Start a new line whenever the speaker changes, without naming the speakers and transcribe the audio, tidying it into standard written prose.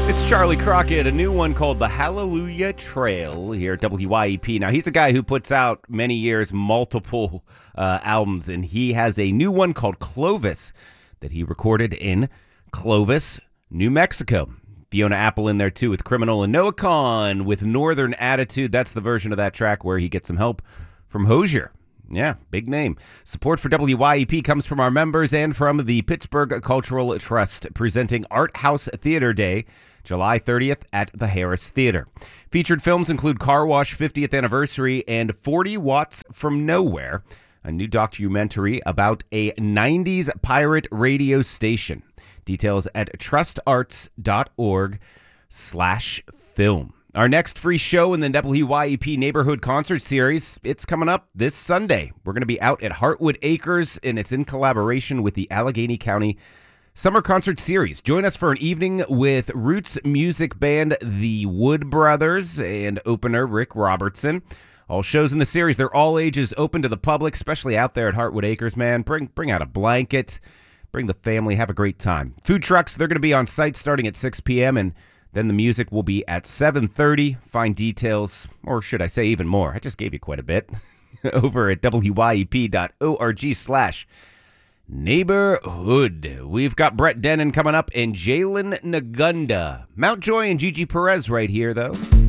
It's Charlie Crockett, a new one called The Hallelujah Trail here at WYEP. Now, he's a guy who puts out many years, multiple albums, and he has a new one called Clovis that he recorded in Clovis, New Mexico. Fiona Apple in there, too, with Criminal, and Noah Kahan with Northern Attitude. That's the version of that track where he gets some help from Hozier. Yeah, big name. Support for WYEP comes from our members and from the Pittsburgh Cultural Trust, presenting Art House Theater Day, July 30th at the Harris Theater. Featured films include Car Wash 50th Anniversary and 40 Watts from Nowhere, a new documentary about a 90s pirate radio station. Details at trustarts.org/film. Our next free show in the WYEP Neighborhood Concert Series, it's coming up this Sunday. We're going to be out at Heartwood Acres, and it's in collaboration with the Allegheny County Summer Concert Series. Join us for an evening with roots music band The Wood Brothers and opener Rick Robertson. All shows in the series, they're all ages, open to the public, especially out there at Heartwood Acres, man. Bring out a blanket, bring the family, have a great time. Food trucks, they're going to be on site starting at 6 p.m., and then the music will be at 7:30. Find details, or should I say even more, I just gave you quite a bit, over at wyep.org/neighborhood. We've got Brett Dennen coming up and Jalen Nagunda. Mountjoy and Gigi Perez right here, though.